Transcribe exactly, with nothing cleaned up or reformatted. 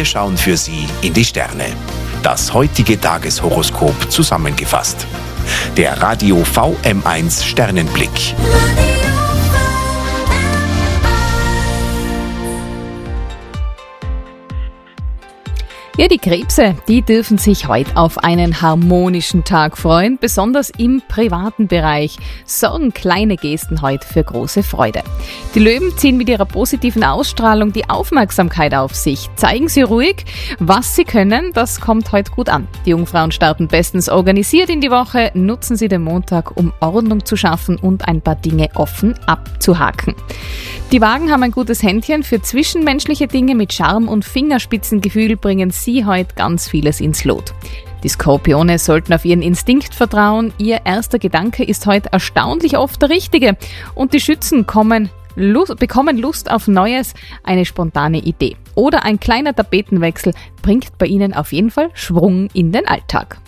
Wir schauen für Sie in die Sterne. Das heutige Tageshoroskop zusammengefasst. Der Radio V M eins Sternenblick. Ja, die Krebse, die dürfen sich heute auf einen harmonischen Tag freuen. Besonders im privaten Bereich sorgen kleine Gesten heute für große Freude. Die Löwen ziehen mit ihrer positiven Ausstrahlung die Aufmerksamkeit auf sich. Zeigen Sie ruhig, was Sie können, das kommt heute gut an. Die Jungfrauen starten bestens organisiert in die Woche. Nutzen Sie den Montag, um Ordnung zu schaffen und ein paar Dinge offen abzuhaken. Die Wagen haben ein gutes Händchen für zwischenmenschliche Dinge. Mit Charme und Fingerspitzengefühl bringen Sie heute ganz vieles ins Lot. Die Skorpione sollten auf ihren Instinkt vertrauen. Ihr erster Gedanke ist heute erstaunlich oft der richtige. Und die Schützen kommen, Lust, bekommen Lust auf Neues, eine spontane Idee. Oder ein kleiner Tapetenwechsel bringt bei Ihnen auf jeden Fall Schwung in den Alltag.